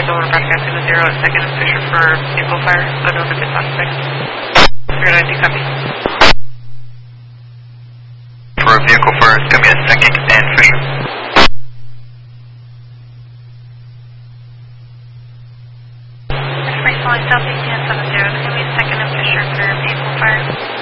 Arizona broadcasting to 0 at 2nd and Fisher for vehicle fire. Unknown if it's suspect. 390 copy. For vehicle fire, it's coming at 2nd and Fisher. Free flying Southeast 1070, it's going to be 2nd and Fisher for vehicle fire.